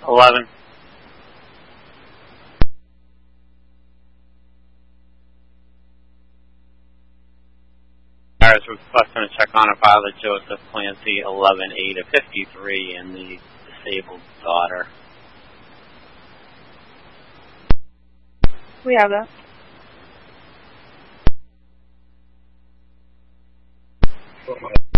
11. I was requesting a check on a father, Joseph Clancy, 11A to 53, and the disabled daughter. We have that.